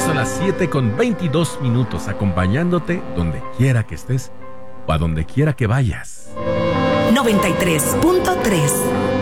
son las 7:22, acompañándote donde quiera que estés o a donde quiera que vayas. 93.3